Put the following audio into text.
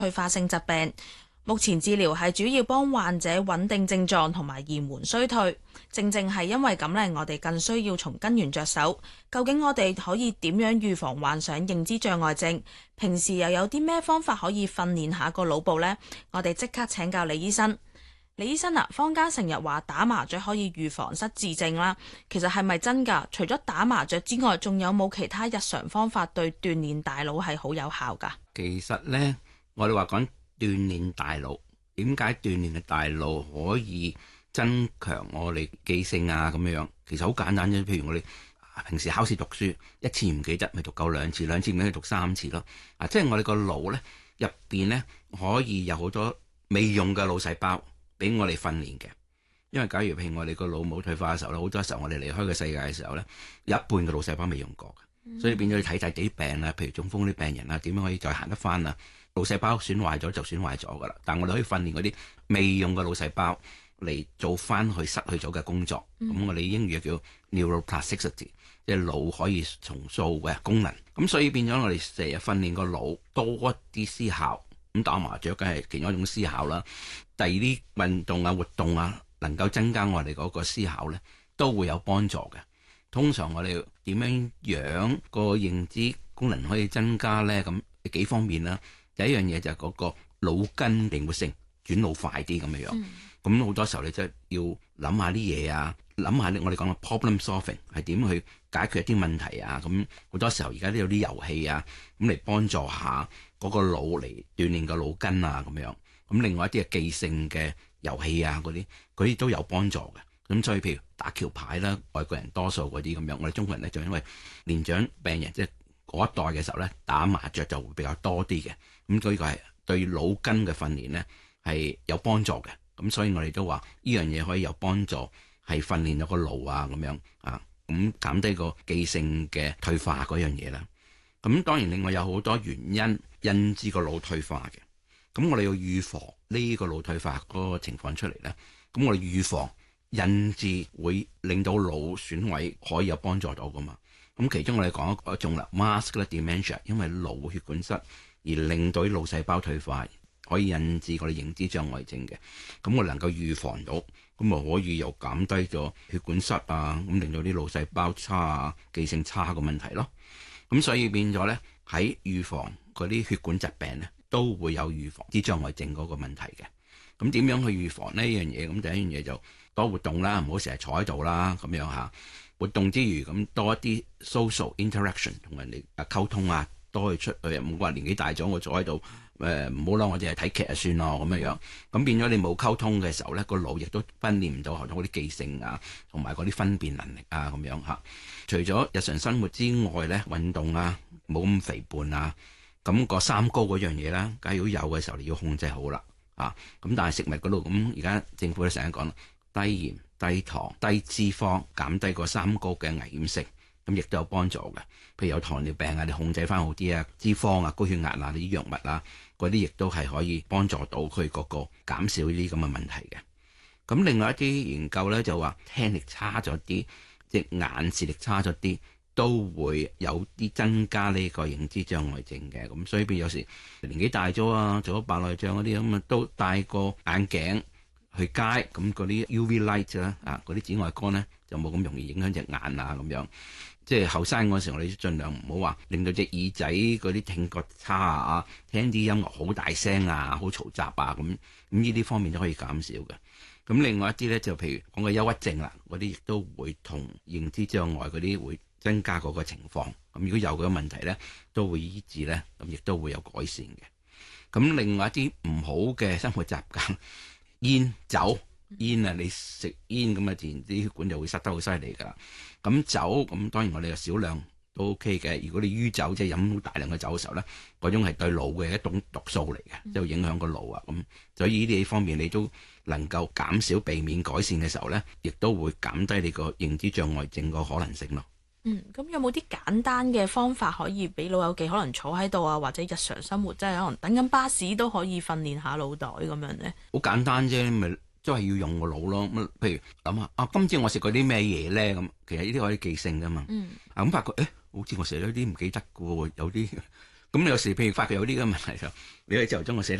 退化性疾病。目前治療係主要幫患者穩定症狀同埋延緩衰退。正係因為咁呢，我哋更需要從根源着手。究竟我哋可以點樣預防患上認知障礙症？平時又有啲咩方法可以訓練下個腦部呢？我哋即刻請教李醫生。李醫生啊，坊間成日話打麻雀可以預防失智症啦，其實係咪真㗎？除咗打麻雀之外，仲有冇其他日常方法對鍛鍊大腦係好有效㗎？ 其實呢，我哋話講鍛鍊大腦，點解鍛鍊嘅大腦可以增強我哋記性啊咁樣？其實好簡單啫。譬如我哋平時考試讀書，一次唔記得咪讀夠兩次，兩次唔記得讀三次咯。即係我哋個腦呢入邊呢，可以有好多未用嘅腦細胞俾我哋訓練嘅。因為假如譬如我哋個腦冇退化嘅時候咧，好多時候我哋離開個世界嘅時候呢，有一半嘅腦細胞未用過嘅，所以變咗你睇睇啲病啊，譬如中風啲病人啊，點樣可以再行得翻啊？腦細胞損壞咗就損壞咗噶啦，但我哋可以訓練嗰啲未用嘅腦細胞嚟做翻佢失去咗嘅工作。咁我哋英語叫 neuroplasticity， 即係腦可以重塑嘅功能。咁所以變咗我哋成日訓練個腦多啲思考。咁打麻雀梗係其中一種思考啦。第二啲運動啊、活動啊，能夠增加我哋嗰個思考咧，都會有幫助嘅。通常我哋點樣個認知功能可以增加咧？咁幾方面啦。第一樣嘢就係嗰個腦筋靈活性轉腦快啲咁樣。咁好多時候你真係要諗下啲嘢啊，諗下我哋講嘅 problem solving 係點去解決一啲問題啊。咁好多時候而家都有啲遊戲啊，咁嚟幫助下嗰個腦嚟鍛鍊個腦筋啊咁樣。咁另外一啲嘅記性嘅遊戲啊，嗰啲都有幫助嘅。咁所以譬如打橋牌啦，外國人多數嗰啲咁樣，我哋中國人咧就因為年長病人即係嗰一代嘅時候咧，打麻雀就會比較多啲嘅。咁所以佢係對腦筋嘅訓練咧係有幫助嘅。咁所以我哋都話呢樣嘢可以有幫助，係訓練咗個腦啊咁樣啊，咁減低個記性嘅退化嗰樣嘢啦。咁當然另外有好多原因引致個腦退化嘅。咁我哋要預防呢個腦退化嗰個情況出嚟咧。咁我哋預防引致會令到腦損毀可以有幫助到噶嘛。咁其中我哋講一種啦 ，muscular dementia， 因為腦血管塞而令到啲腦細胞退化，可以引致我哋認知障礙症嘅。咁我哋能夠預防到，咁啊可以又減低咗血管塞啊，咁令到啲腦細胞差啊、記性差嘅問題咯。咁所以變咗咧，喺預防嗰啲血管疾病咧，都會有預防啲障礙症嗰個問題嘅。咁點樣去預防呢樣嘢？咁第一樣嘢就多活動啦，唔好成日坐喺度啦，咁樣嚇。活動之餘，咁多一啲 social interaction 同人哋溝通啊，多去出去。唔好話年紀大咗，我坐喺度唔好啦，我淨係睇劇就算咯咁樣。咁變咗你冇溝通嘅時候咧，個腦亦都訓練唔到學咗嗰啲記性啊，同埋嗰啲分辨能力啊咁樣嚇。除咗日常生活之外咧，運動啊，冇咁肥胖啊，咁個三高嗰樣嘢啦，假如有嘅時候你要控制好啦啊。咁但係食物嗰度咁，而家政府都成日講低鹽、低糖、低脂肪，減低個三高嘅危險性，咁亦都有幫助嘅。譬如有糖尿病啊，你控制翻好啲啊，脂肪啊、高血壓啊，你啲藥物啊，嗰啲亦都係可以幫助到佢嗰個減少呢啲咁嘅問題嘅。咁另外一啲研究咧就話聽力差咗啲，隻眼視力差咗啲，都會有啲增加呢個認知障礙症嘅。咁所以譬如有時年紀大咗啊，做咗白內障嗰啲咁啊，都戴個眼鏡去街，咁嗰啲 UV light 啦，嗰啲紫外光咧就冇咁容易影響隻眼啊咁樣。即係後生嗰時，我哋盡量唔好話令到隻耳仔嗰啲聽覺差啊，聽啲音樂好大聲啊，好嘈雜啊咁。呢啲方面都可以減少嘅。咁另外一啲咧就譬如講個憂鬱症啦，嗰啲亦都會同認知障礙嗰啲會增加嗰個情況。咁如果有嗰個問題咧，都會醫治咧，咁亦都會有改善嘅。咁另外一啲唔好嘅生活習慣，煙酒啊，你食煙咁啊，自然啲血管就會塞得好犀利噶啦。咁酒咁當然我哋有少量都 OK 嘅。如果你酗酒即係飲大量嘅酒嘅時候咧，嗰種係對腦嘅一種毒素嚟嘅，即係影響個腦啊。咁所以呢啲方面你都能夠減少避免改善嘅時候咧，亦都會減低你個認知障礙症個可能性咯。 咁有冇啲簡單嘅方法可以俾老友記可能坐喺度啊，或者日常生活即係可能等緊巴士都可以訓練下腦袋咁樣咧？ 好簡單啫，咪都係要用個腦咯。咁譬如諗下今朝我食過啲咩嘢咧？咁其實呢啲可以記性噶嘛。咁發覺好似我食咗啲唔記得嘅喎，有啲咁有時譬如發覺有啲咁嘅問題就，你可以朝頭早我寫